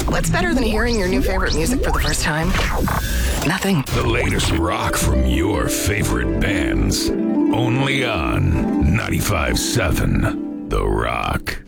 What's better than hearing your new favorite music for the first time? Nothing. The latest rock from your favorite bands. Only on 95.7 The Rock.